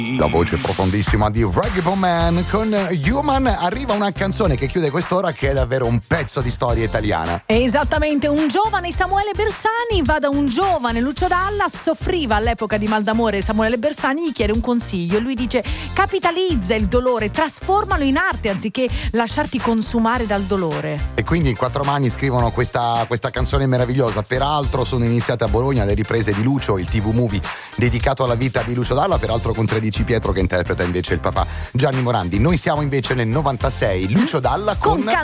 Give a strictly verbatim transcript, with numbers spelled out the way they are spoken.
La voce profondissima di Reggae Man con Human. Arriva una canzone che chiude quest'ora che è davvero un pezzo di storia italiana. Esattamente, un giovane Samuele Bersani va da un giovane Lucio Dalla, soffriva all'epoca di mal d'amore. Samuele Bersani gli chiede un consiglio e lui dice: capitalizza il dolore, trasformalo in arte anziché lasciarti consumare dal dolore. E quindi in quattro mani scrivono questa, questa canzone meravigliosa. Peraltro sono iniziate a Bologna le riprese di Lucio, il tivù movie dedicato alla vita di Lucio Dalla, peraltro con tredici Pietro che interpreta invece il papà Gianni Morandi. Noi siamo invece nel novantasei, Lucio Dalla con... con